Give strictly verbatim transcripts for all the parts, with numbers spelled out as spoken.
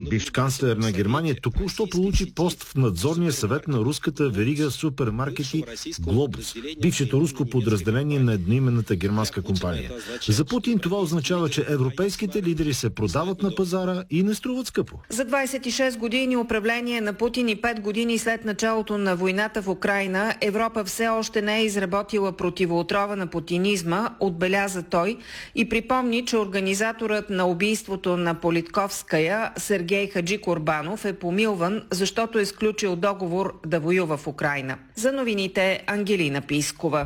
бивш канцлер на Германия, току-що получи пост в надзорния съвет на руската верига супермаркети Глобус, бившето руско подразделение на едноименната германска компания. За Путин това означава, че европейските лидери се продават на пазара и не струват скъпо. За двадесет и шест години управление на Путин и пет години след началото на войната в Украйна, Европа все още не е изработила противоотрова на путинизма, отбеляза той и припомни, че организаторът на убийството на Политковская, Сергей Хаджикорбанов, е помилван, защото е сключил договор да воюва в Украйна. За новините Ангелина Пискова.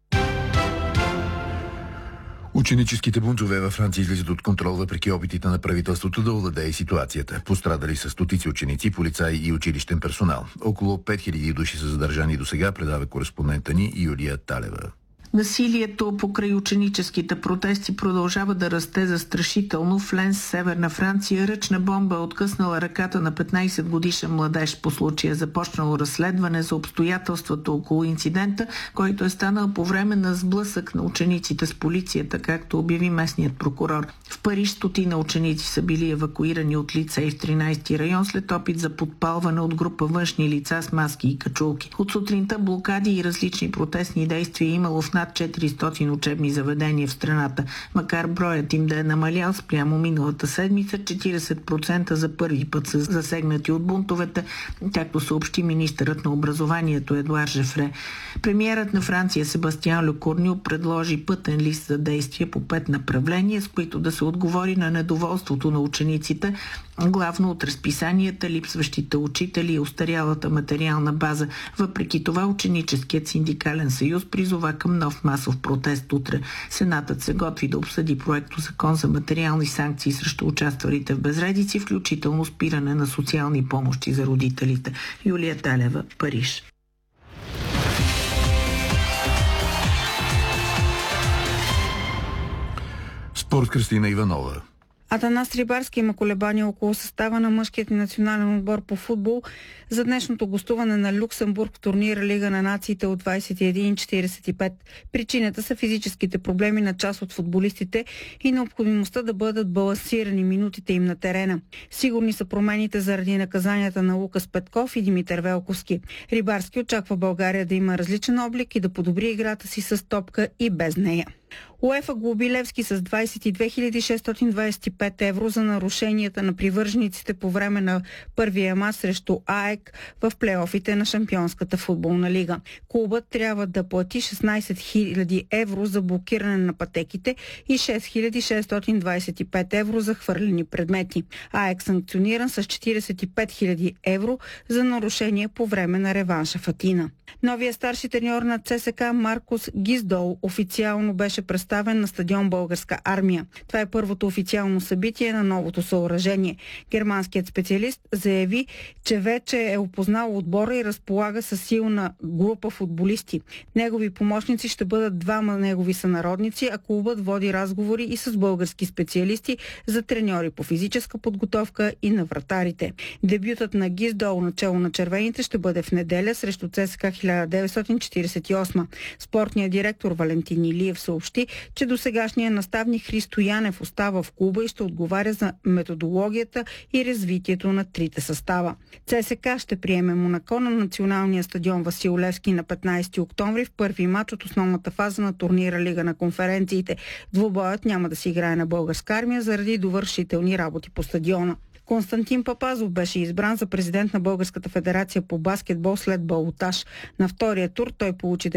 Ученическите бунтове във Франция излизат от контрол въпреки опитите на правителството да овладее ситуацията. Пострадали са стотици ученици, полицаи и училищен персонал. Около пет хиляди души са задържани досега, предава кореспондента ни Юлия Талева. Насилието покрай ученическите протести продължава да расте застрашително. В Ленс, северна Франция, ръчна бомба е откъснала ръката на петнадесет годишен младеж. По случая започнало разследване за обстоятелствата около инцидента, който е станал по време на сблъсък на учениците с полицията, както обяви местният прокурор. В Париж стотина ученици са били евакуирани от лицей в тринадесети район след опит за подпалване от група външни лица с маски и качулки. От сутринта блокади и различни протестни действия имало в над четиристотин учебни заведения в страната. Макар броят им да е намалял спрямо миналата седмица, четиридесет процента за първи път са засегнати от бунтовете, както съобщи министърът на образованието Едуард Жефре. Премиерът на Франция Себастиан Лекорню предложи пътен лист за действие по пет направления, с които да се отговори на недоволството на учениците, главно от разписанията, липсващите учители и устарялата материална база. Въпреки това, ученическият синдикален съюз призова към нов масов протест утре. Сенатът се готви да обсъди проекто закон за материални санкции срещу участвалите в безредици, включително спиране на социални помощи за родителите. Юлия Талева, Париж. Спорт, Кристина Иванова. Атанас Рибарски има колебания около състава на мъжкият национален отбор по футбол за днешното гостуване на Люксембург в турнира Лига на нациите от двадесет и един четиридесет и пет. Причината са физическите проблеми на част от футболистите и необходимостта да бъдат балансирани минутите им на терена. Сигурни са промените заради наказанията на Лукас Петков и Димитър Велковски. Рибарски очаква България да има различен облик и да подобри играта си с топка и без нея. УЕФА глоби Левски с двадесет и две хиляди шестстотин двадесет и пет евро за нарушенията на привържениците по време на първия мач срещу АЕК в плейофите на Шампионската футболна лига. Клубът трябва да плати шестнадесет хиляди евро за блокиране на пътеките и шест хиляди шестстотин двадесет и пет евро за хвърлени предмети. АЕК санкциониран с четиридесет и пет хиляди евро за нарушение по време на реванша в Атина. Новия старши треньор на ЦСКА Маркус Гиздол официално беше представен на стадион Българска армия. Това е първото официално събитие на новото съоръжение. Германският специалист заяви, че вече е опознал отбора и разполага със силна група футболисти. Негови помощници ще бъдат двама негови сънародници, а клубът води разговори и с български специалисти за треньори по физическа подготовка и на вратарите. Дебютът на Гиздол начало на червените ще бъде в неделя срещу ЦСКА хиляда деветстотин четиридесет и осма. Спортният директор Валентин Илиев съобщи, че досегашният наставник Христо Янев остава в клуба и ще отговаря за методологията и развитието на трите състава. ЦСКА ще приеме Монако на националния стадион Васил Левски на петнадесети октомври в първи мач от основната фаза на турнира Лига на конференциите. Двубоят няма да се играе на Българска армия заради довършителни работи по стадиона. Константин Папазов беше избран за президент на Българската федерация по баскетбол след балотаж. На втория тур той получи